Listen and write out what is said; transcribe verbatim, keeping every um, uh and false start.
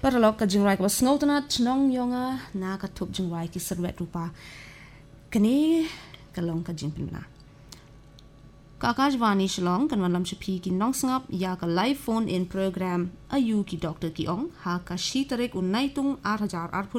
Paralog ka jingrai ka snowtana chnong yonga na ka thup jingrai ki serwet rupa kani kalong ka jingpina ka akashvani shlong kan walam chpi ki nong sngap ya ka live phone in program ayu ki doctor ki ong ha ka shi tarek unai tung eight thousand eight